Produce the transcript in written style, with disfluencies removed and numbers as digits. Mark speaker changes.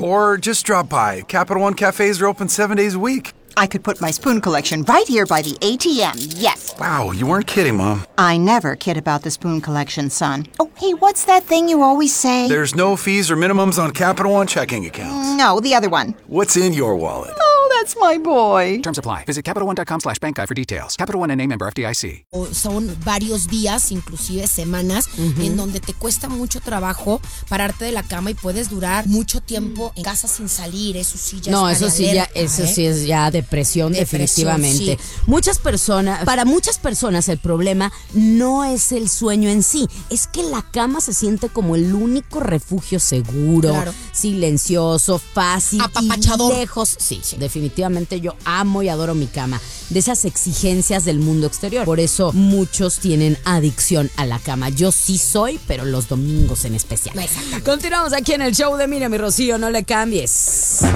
Speaker 1: Or just drop by. Capital One cafes are open 7 days a week.
Speaker 2: I could put my spoon collection right here by the ATM, yes.
Speaker 1: Wow, you weren't kidding, Mom.
Speaker 2: I never kid about the spoon collection, son. Oh, hey, what's that thing you always say?
Speaker 1: There's no fees or minimums on Capital One checking accounts.
Speaker 2: No, the other one.
Speaker 1: What's in your wallet?
Speaker 2: Oh, that's my boy.
Speaker 3: Terms apply. Visit CapitalOne.com/bank guide for details. Capital One N.A. member FDIC.
Speaker 4: Son varios días, inclusive semanas, en donde te cuesta mucho trabajo pararte de la cama y puedes durar mucho tiempo en casa sin salir. Eso sí ya
Speaker 5: No,
Speaker 4: está
Speaker 5: eso
Speaker 4: de
Speaker 5: sí
Speaker 4: alerta,
Speaker 5: eso sí es ya depresión, definitivamente.
Speaker 4: Sí.
Speaker 5: Para muchas personas el problema no es el sueño en sí, es que la cama se siente como el único refugio seguro,
Speaker 4: Claro.
Speaker 5: silencioso, fácil
Speaker 4: Apapachador.
Speaker 5: y lejos. Sí, definitivamente yo amo y adoro mi cama, de esas exigencias del mundo exterior. Por eso muchos tienen adicción a la cama. Yo sí soy, pero los domingos en especial.
Speaker 4: Exactamente.
Speaker 5: Continuamos aquí en el show de Miriam y Rocío, no le cambies.